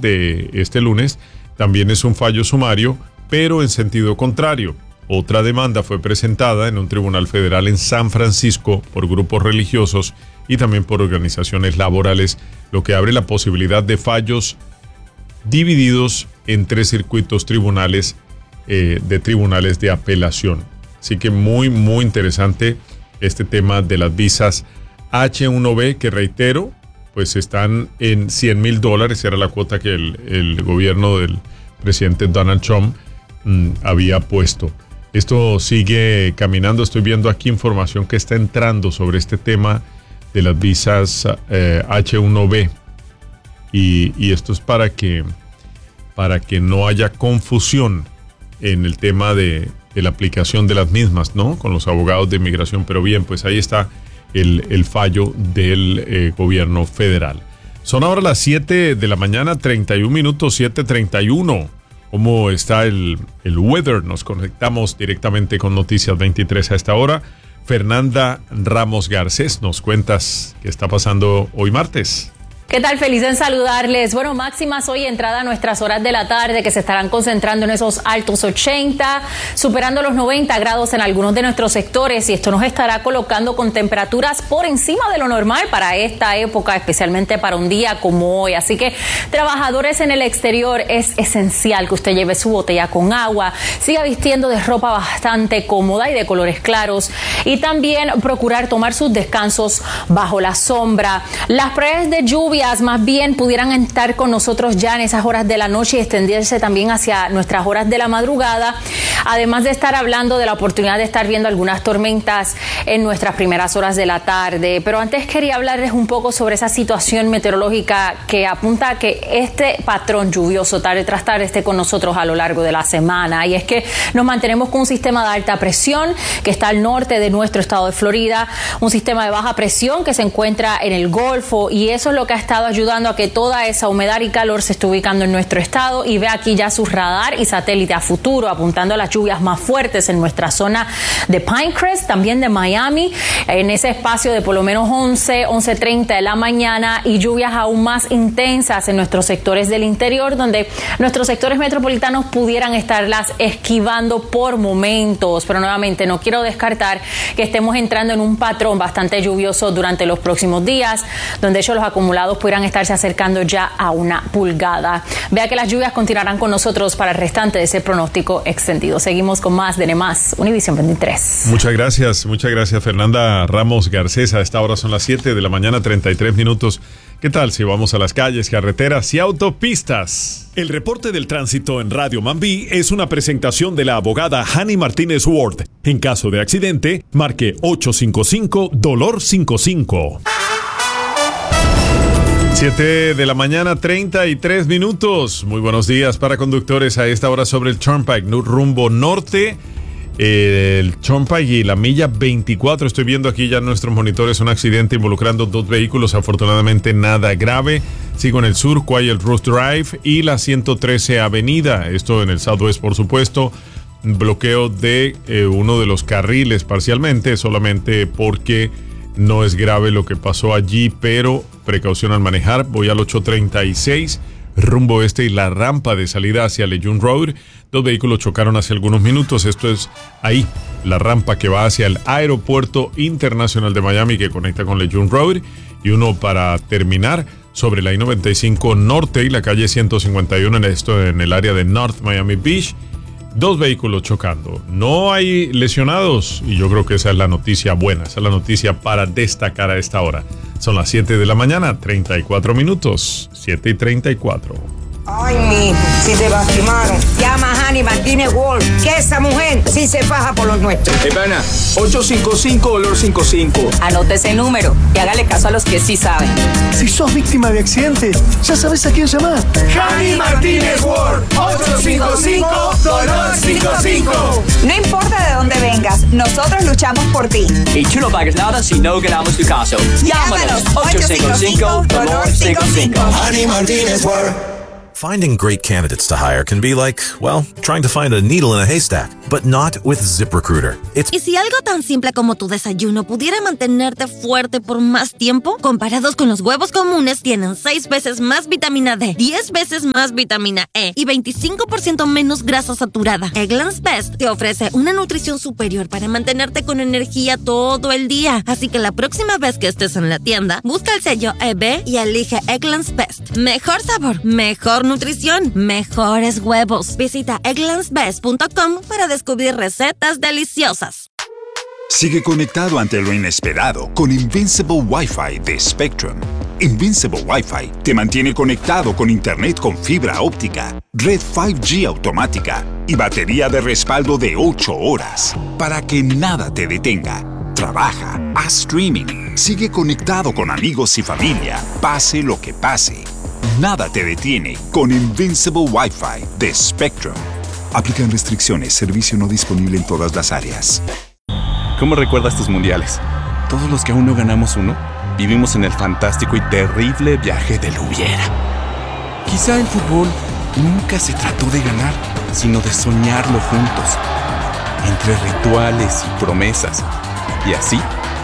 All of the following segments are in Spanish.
de este lunes también es un fallo sumario, pero en sentido contrario. Otra demanda fue presentada en un tribunal federal en San Francisco por grupos religiosos y también por organizaciones laborales, lo que abre la posibilidad de fallos divididos en 3 circuitos tribunales de apelación. Así que muy, muy interesante este tema de las visas H-1B, que reitero, pues están en $100,000, era la cuota que el gobierno del presidente Donald Trump había puesto. Esto sigue caminando, estoy viendo aquí información que está entrando sobre este tema de las visas H-1B y esto es para que no haya confusión en el tema de la aplicación de las mismas, ¿no? Con los abogados de inmigración, pero bien, pues ahí está el fallo del gobierno federal. Son ahora las 7 de la mañana, 31 minutos, 7:31. ¿Cómo está el weather? Nos conectamos directamente con Noticias 23 a esta hora. Fernanda Ramos Garcés, nos cuentas qué está pasando hoy martes. ¿Qué tal? Feliz en saludarles. Bueno, máximas hoy entrada a nuestras horas de la tarde que se estarán concentrando en esos altos 80, superando los 90 grados en algunos de nuestros sectores y esto nos estará colocando con temperaturas por encima de lo normal para esta época, especialmente para un día como hoy. Así que, trabajadores en el exterior, es esencial que usted lleve su botella con agua, siga vistiendo de ropa bastante cómoda y de colores claros y también procurar tomar sus descansos bajo la sombra. Las probabilidades de lluvia más bien pudieran estar con nosotros ya en esas horas de la noche y extenderse también hacia nuestras horas de la madrugada, además de estar hablando de la oportunidad de estar viendo algunas tormentas en nuestras primeras horas de la tarde. Pero antes quería hablarles un poco sobre esa situación meteorológica que apunta a que este patrón lluvioso tarde tras tarde esté con nosotros a lo largo de la semana, y es que nos mantenemos con un sistema de alta presión que está al norte de nuestro estado de Florida, un sistema de baja presión que se encuentra en el Golfo, y eso es lo que ha estado ayudando a que toda esa humedad y calor se esté ubicando en nuestro estado, y ve aquí ya su radar y satélite a futuro apuntando a las lluvias más fuertes en nuestra zona de Pinecrest, también de Miami, en ese espacio de por lo menos 11:30 de la mañana, y lluvias aún más intensas en nuestros sectores del interior, donde nuestros sectores metropolitanos pudieran estarlas esquivando por momentos, pero nuevamente no quiero descartar que estemos entrando en un patrón bastante lluvioso durante los próximos días, donde ellos los acumulados pudieran estarse acercando ya a 1 pulgada. Vea que las lluvias continuarán con nosotros para el restante de ese pronóstico extendido. Seguimos con más de NEMAS, Univisión 23. Muchas gracias Fernanda Ramos Garcés. A esta hora son las 7 de la mañana, 33 minutos. ¿Qué tal si vamos a las calles, carreteras y autopistas? El reporte del tránsito en Radio Mambí es una presentación de la abogada Hani Martínez Ward. En caso de accidente, marque 855-DOLOR55. 7 de la mañana, 33 minutos. Muy buenos días para conductores a esta hora sobre el Turnpike rumbo norte. El Turnpike y la milla 24. Estoy viendo aquí ya en nuestros monitores un accidente involucrando 2 vehículos. Afortunadamente nada grave. Sigo en el sur, Quiet Rose Drive y la 113 Avenida. Esto en el Southwest, por supuesto. Bloqueo de uno de los carriles parcialmente, solamente porque no es grave lo que pasó allí, pero precaución al manejar. Voy al 836 rumbo este y la rampa de salida hacia Lejeune Road. 2 vehículos chocaron hace algunos minutos. Esto es ahí, la rampa que va hacia el Aeropuerto Internacional de Miami que conecta con Lejeune Road, y uno para terminar sobre la I-95 Norte y la calle 151, en el área de North Miami Beach. 2 vehículos chocando. No hay lesionados y yo creo que esa es la noticia buena, esa es la noticia para destacar a esta hora. Son las 7 de la mañana, 34 minutos, 7:34. Ay, mijo, si te lastimaron, llama a Hani Martínez Ward, que esa mujer sí se faja por los nuestros. Hey, pana, 855-DOLOR55. Anote ese número y hágale caso a los que sí saben. Si sos víctima de accidente, ya sabes a quién llamar. Hani Martínez Ward, 855-DOLOR55. No importa de dónde vengas, nosotros luchamos por ti. Y tú no pagas nada si no ganamos tu caso. Llámanos, 855-DOLOR55. Hani Martínez Ward. Finding great candidates to hire can be like, well, trying to find a needle in a haystack, but not with ZipRecruiter. ¿Y si algo tan simple como tu desayuno pudiera mantenerte fuerte por más tiempo? Comparados con los huevos comunes, tienen 6 veces más vitamina D, 10 veces más vitamina E y 25% menos grasa saturada. Eggland's Best te ofrece una nutrición superior para mantenerte con energía todo el día. Así que la próxima vez que estés en la tienda, busca el sello EB y elige Eggland's Best. Mejor sabor, mejor nutrición, mejores huevos. Visita egglandsbest.com para descubrir recetas deliciosas. Sigue conectado ante lo inesperado con Invincible Wi-Fi de Spectrum. Invincible Wi-Fi te mantiene conectado con internet con fibra óptica, red 5G automática y batería de respaldo de 8 horas para que nada te detenga. Trabaja, haz streaming, sigue conectado con amigos y familia, pase lo que pase. Nada te detiene con Invincible Wi-Fi de Spectrum. Aplican restricciones, servicio no disponible en todas las áreas. ¿Cómo recuerdas tus mundiales? Todos los que aún no ganamos uno, vivimos en el fantástico y terrible viaje del hubiera. Quizá el fútbol nunca se trató de ganar, sino de soñarlo juntos, entre rituales y promesas, y así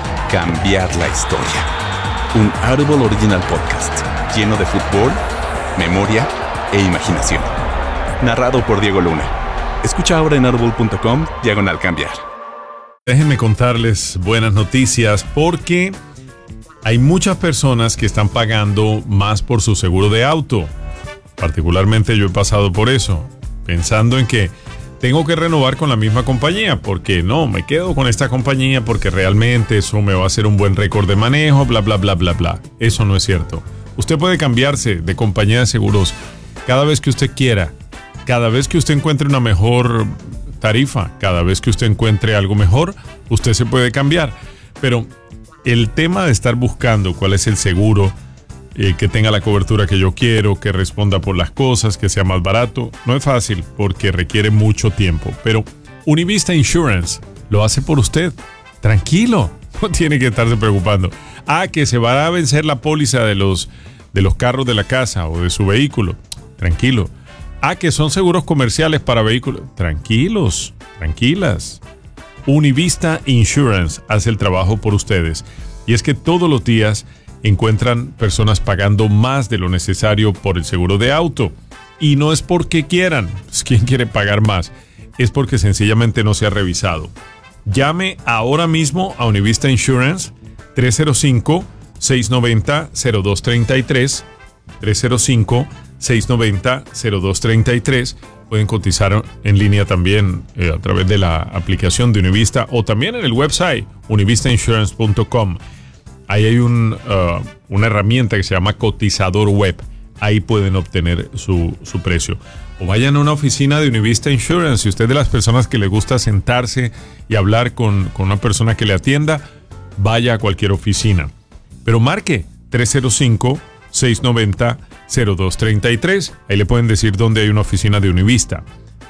cambiar la historia. Un Audible Original Podcast, lleno de fútbol, memoria e imaginación. Narrado por Diego Luna. Escucha ahora en audible.com/cambiar. Déjenme contarles buenas noticias porque hay muchas personas que están pagando más por su seguro de auto. Particularmente yo he pasado por eso, pensando en que tengo que renovar con la misma compañía, porque no, me quedo con esta compañía porque realmente eso me va a hacer un buen récord de manejo, bla, bla, bla, bla, bla. Eso no es cierto. Usted puede cambiarse de compañía de seguros cada vez que usted quiera, cada vez que usted encuentre una mejor tarifa, cada vez que usted encuentre algo mejor, usted se puede cambiar. Pero el tema de estar buscando cuál es el seguro que tenga la cobertura que yo quiero, que responda por las cosas, que sea más barato, no es fácil porque requiere mucho tiempo. Pero Univista Insurance lo hace por usted. Tranquilo, no tiene que estarse preocupando. Que se va a vencer la póliza de los carros de la casa o de su vehículo. Tranquilo. Que son seguros comerciales para vehículos. Tranquilos, tranquilas. Univista Insurance hace el trabajo por ustedes. Y es que todos los días encuentran personas pagando más de lo necesario por el seguro de auto. Y no es porque quieran. Pues, ¿quién quiere pagar más? Es porque sencillamente no se ha revisado. Llame ahora mismo a Univista Insurance 305-690-0233. 305-690-0233. Pueden cotizar en línea también a través de la aplicación de Univista o también en el website univistainsurance.com. Ahí hay una herramienta que se llama cotizador web. Ahí pueden obtener su precio. O vayan a una oficina de Univista Insurance. Si usted es de las personas que le gusta sentarse y hablar con una persona que le atienda, vaya a cualquier oficina. Pero marque 305-690-0233. Ahí le pueden decir dónde hay una oficina de Univista.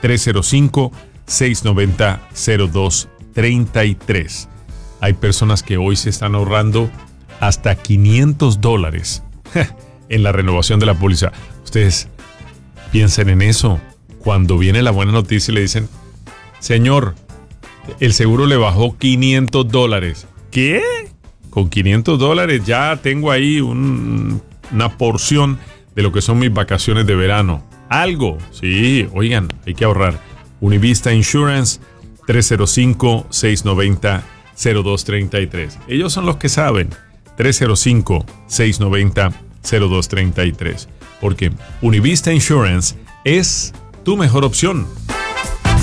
305-690-0233. Hay personas que hoy se están ahorrando hasta $500 en la renovación de la póliza. Ustedes piensen en eso. Cuando viene la buena noticia y le dicen, señor, el seguro le bajó $500. ¿Qué? Con $500 ya tengo ahí una porción de lo que son mis vacaciones de verano. Algo. Sí, oigan, hay que ahorrar. Univista Insurance 305-690-0233. Ellos son los que saben. 305-690-0233. Porque Univista Insurance es tu mejor opción.